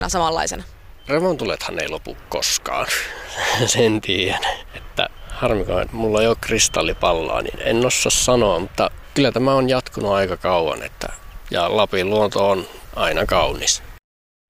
samanlaisena? Revontulethan ei lopu koskaan, sen tiedän. Että harmikaan, että mulla ei ole kristallipalloa, niin en osaa sanoa, mutta kyllä tämä on jatkunut aika kauan. Ja Lapin luonto on aina kaunis.